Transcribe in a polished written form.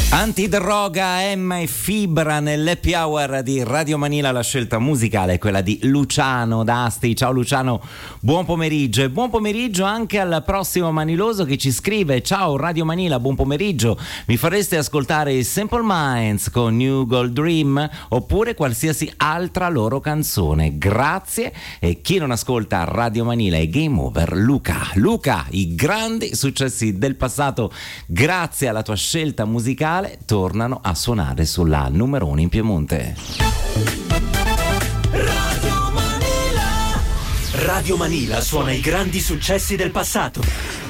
Antidroga, Emma e Fibra nell'happy hour di Radio Manila. La scelta musicale è quella di Luciano D'Asti. Ciao Luciano, buon pomeriggio, e buon pomeriggio anche al prossimo Maniloso che ci scrive: ciao Radio Manila, buon pomeriggio, mi fareste ascoltare i Simple Minds con New Gold Dream oppure qualsiasi altra loro canzone, grazie. E chi non ascolta Radio Manila è game over. Luca, i grandi successi del passato, grazie alla tua scelta musicale, tornano a suonare sulla numero 1 in Piemonte. Radio Manila suona i grandi successi del passato.